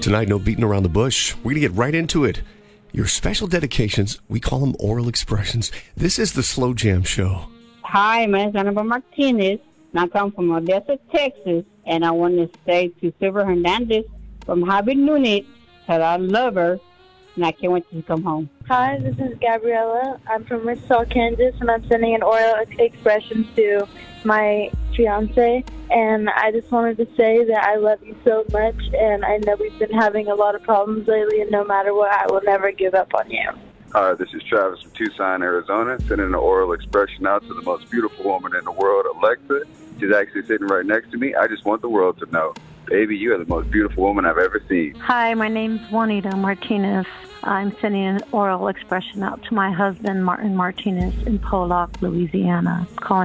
tonight, no beating around the bush. We're going to get right into it. Your special dedications, we call them oral expressions. This is the Slow Jam Show. Hi, my name is Annabelle Martinez, and I come from Odessa, Texas, and I want to say to Silver Hernandez from Javi Nunez that I love her, and I can't wait to come home. Hi, this is Gabriella. I'm from Wichita, Kansas, and I'm sending an oral expression to my fiance. And I just wanted to say that I love you so much, and I know we've been having a lot of problems lately, and no matter what, I will never give up on you. Hi, this is Travis from Tucson, Arizona, sending an oral expression out to the most beautiful woman in the world, Alexa. She's actually sitting right next to me. I just want the world to know, baby, you are the most beautiful woman I've ever seen. Hi, my name's Juanita Martinez. I'm sending an oral expression out to my husband, Martin Martinez, in Pollock, Louisiana. Calling